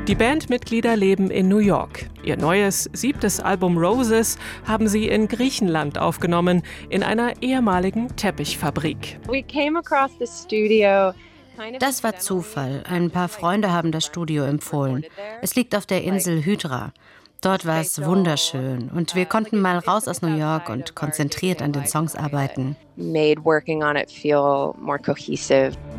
Die Bandmitglieder leben in New York. Ihr neues 7. Album Roses haben sie in Griechenland aufgenommen, in einer ehemaligen Teppichfabrik. Das war Zufall. Ein paar Freunde haben das Studio empfohlen. Es liegt auf der Insel Hydra. Dort war es wunderschön und wir konnten mal raus aus New York und konzentriert an den Songs arbeiten. Made working on it feel more cohesive.